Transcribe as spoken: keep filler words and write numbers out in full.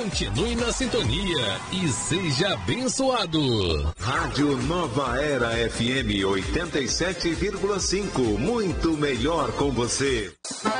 Continue na sintonia e seja abençoado. Rádio Nova Era F M oitenta e sete vírgula cinco, muito melhor com você.